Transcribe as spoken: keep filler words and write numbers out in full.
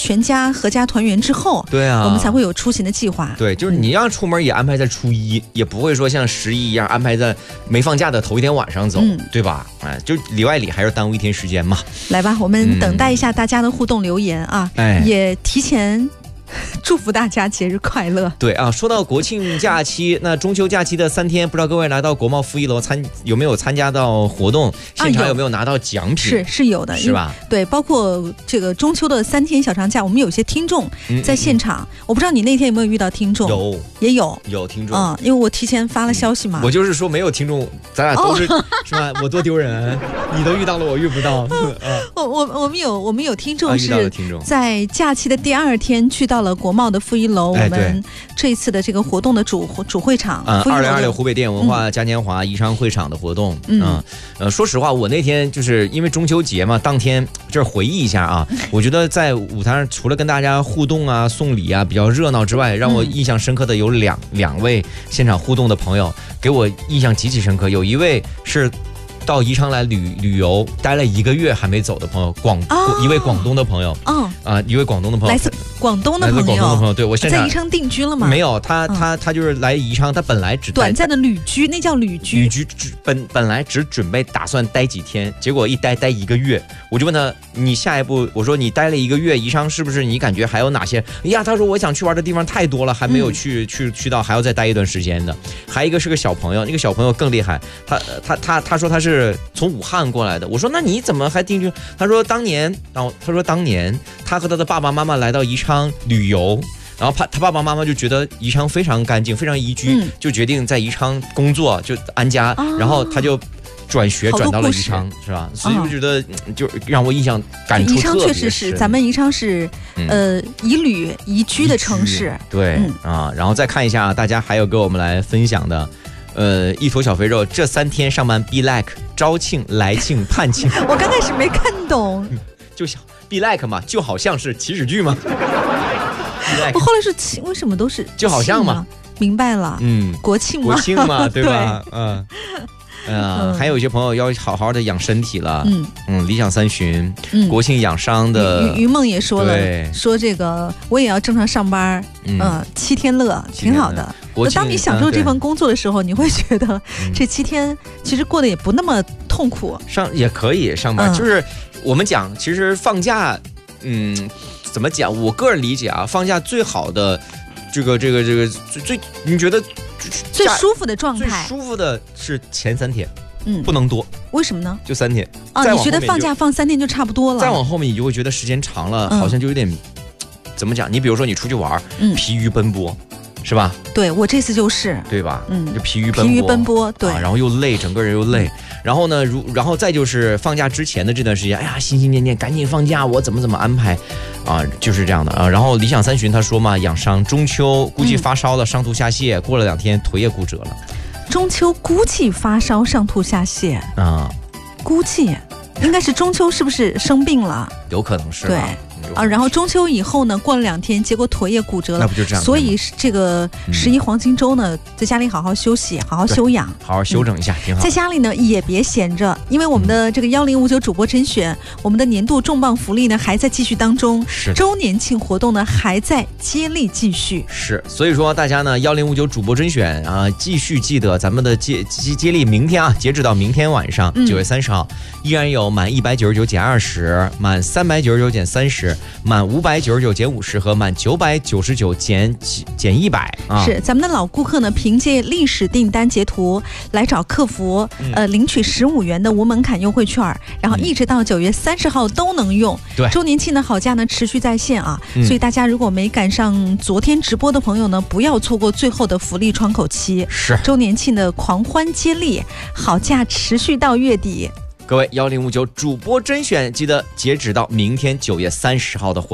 全家合家团圆之后， 对啊， 我们才会有出行的计划。 对，就是你要出门也安排在初一，嗯、也不会说像十一一样安排在没放假的头一天晚上走，嗯、对吧？哎，就里外里还是耽误一天时间嘛。 来吧，我们等待一下大家的互动留言啊，嗯、也提前。祝福大家节日快乐。 对啊，说到国庆假期，那中秋假期的三天，不知道各位来到国贸负一楼参有没有参加到活动？现场有没有拿到奖品？ 是是有的， 是吧？ 对，包括这个中秋的三天小长假，我们有些听众在现场，嗯嗯嗯我不知道你那天有没有遇到听众？ 有， 也有有听众啊、嗯，因为我提前发了消息嘛。 嗯、我就是说没有听众，咱俩都是、哦、是吧？我多丢人，你都遇到了，我遇不到。 嗯、我我我们有我们有听众是在假期的第二天去到了国贸的负一楼， 哎、 我们这一次的这个活动的主主会场， 嗯，二零二六湖北电影文化嘉年华宜昌会场的活动，嗯，嗯呃，说实话，我那天就是因为中秋节嘛，当天就是回忆一下啊，我觉得在舞台上除了跟大家互动啊、送礼啊比较热闹之外，让我印象深刻的有两、嗯、两位现场互动的朋友，给我印象极其深刻。有一位是到宜昌来旅旅游，待了一个月还没走的朋友，广、哦、一位广东的朋友，嗯啊、呃，一位广东的朋友， 来自广东的朋友， 来自广东的朋友，对我现在在宜昌定居了吗？ 没有，他他他就是来宜昌，他本来只短暂的旅居，那叫旅居。 旅居本本来只准备打算待几天，结果一待待一个月，我就问他，你下一步，我说你待了一个月，宜昌是不是你感觉还有哪些？哎呀，他说我想去玩的地方太多了，还没有去、嗯、去去到，还要再待一段时间的。还有一个是个小朋友，那个小朋友更厉害，他他他他说他是从武汉过来的，我说那你怎么还定居？他说当年，哦，他说当年他和他的爸爸妈妈来到宜昌旅游。然后他他爸爸妈妈就觉得宜昌非常干净，非常宜居，嗯、就决定在宜昌工作，就安家。哦、然后他就转学转到了宜昌，是吧？所以我觉得就让我印象感触特别深。 宜昌确实是，咱们宜昌是、嗯、呃宜旅宜居的城市。 对、嗯、啊，然后再看一下大家还有给我们来分享的。呃，一坨小肥肉，这三天上班 be like 招庆、来庆、盼庆。 我刚开始没看懂， 就想 be like 嘛，就好像是祈使句嘛。 我后来说庆，为什么都是就好像嘛？ 明白了，嗯，国庆嘛， 国庆嘛，对吧？对嗯。呃、嗯，还有一些朋友要好好的养身体了，嗯嗯，理想三旬，嗯，国庆养伤的， 于于梦也说了，说这个我也要正常上班，嗯，呃、七天乐挺好的。当你享受这份工作的时候，嗯、你会觉得这七天其实过得也不那么痛苦， 上也可以上班，嗯、就是我们讲，其实放假，嗯，怎么讲？我个人理解啊，放假最好的这个这个这个最最，你觉得？ 最舒服的状态， 最舒服的是前三天，嗯，不能多。 为什么呢？ 就三天。 哦，你觉得放假放三天就差不多了？ 再往后面你就会觉得时间长了，嗯、好像就有点怎么讲？你比如说你出去玩，嗯，疲于奔波，是吧？ 对，我这次就是， 对吧？嗯，就疲于奔波， 疲于奔波，对、 啊，然后又累，整个人又累。嗯、然后呢，如然后再就是放假之前的这段时间，哎呀，心心念念，赶紧放假，我怎么怎么安排？啊，就是这样的啊。然后理想三旬他说嘛，养伤，中秋估计发烧了，上吐下泻，过了两天腿也骨折了。 中秋估计发烧上吐下泻啊，估计应该是中秋是不是生病了？ 有可能是对。啊，然后中秋以后呢，过了两天，结果腿也骨折了， 那不就这样？ 所以这个十一黄金周呢，嗯、在家里好好休息，好好休养， 好好休整一下，嗯、挺好。 在家里呢也别闲着，因为我们的这个幺零五九主播甄选，嗯、我们的年度重磅福利呢还在继续当中， 是周年庆活动呢还在接力继续。 是，所以说大家呢幺零五九主播甄选啊，继续记得咱们的接接接力，明天啊，截止到明天晚上九、嗯、月三十号，依然有满一百九十九减二十，满三百九十九减三十，满五百九十九减五十和满九百九十九减减一百啊！ 是咱们的老顾客呢，凭借历史订单截图来找客服，嗯、呃，领取十五元的无门槛优惠券，然后一直到九月三十号都能用。对、嗯，周年庆的好价呢持续在线啊！嗯、所以大家如果没赶上昨天直播的朋友呢，不要错过最后的福利窗口期。 是周年庆的狂欢接力，好价持续到月底。 各位幺零五九主播甄选，记得截止到明天九月三十号的活动。